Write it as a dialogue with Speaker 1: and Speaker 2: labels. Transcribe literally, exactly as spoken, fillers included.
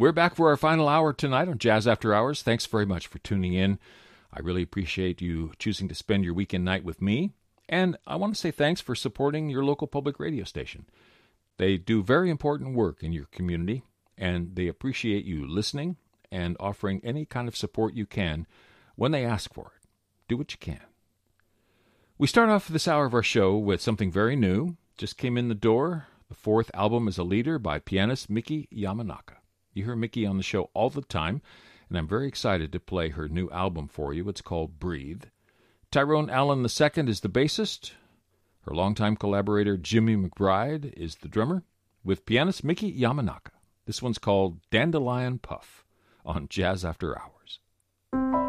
Speaker 1: We're back for our final hour tonight on Jazz After Hours. Thanks very much for tuning in. I really appreciate you choosing to spend your weekend night with me. And I want to say thanks for supporting your local public radio station. They do very important work in your community, and they appreciate you listening and offering any kind of support you can when they ask for it. Do what you can. We start off this hour of our show with something very new. Just came in the door. The fourth album as a leader by pianist Miki Yamanaka. You hear Miki on the show all the time, and I'm very excited to play her new album for you. It's called Breathe. Tyrone Allen the Second is the bassist. Her longtime collaborator Jimmy McBride is the drummer, with pianist Miki Yamanaka. This one's called Dandelion Puff on Jazz After Hours.